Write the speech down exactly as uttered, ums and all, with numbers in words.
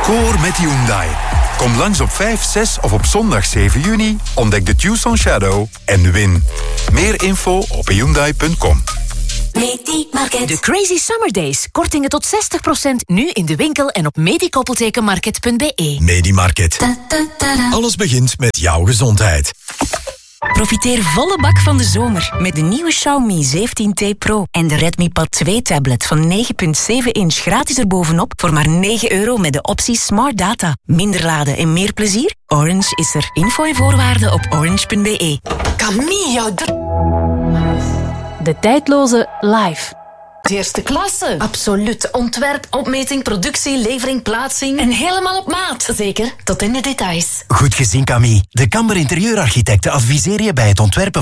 Score met Hyundai. Kom langs op vijf, zes of op zondag zeven juni. Ontdek de Tucson Shadow en win. Meer info op hyundai punt com. Medimarket. De Crazy Summer Days. Kortingen tot zestig procent nu in de winkel en op medikoppeltekenmarket punt be. Medimarket. Alles begint met jouw gezondheid. Profiteer volle bak van de zomer met de nieuwe Xiaomi zeventien T Pro en de Redmi Pad twee tablet van negen komma zeven inch gratis erbovenop voor maar negen euro met de optie Smart Data. Minder laden en meer plezier? Orange is er. Info en voorwaarden op orange punt be. Camille, De tijdloze live. eerste klasse. Absoluut. Ontwerp, opmeting, productie, levering, plaatsing. En helemaal op maat. Zeker, tot in de details. Goed gezien, Camille. De Kamber Interieurarchitecten adviseren je bij het ontwerpen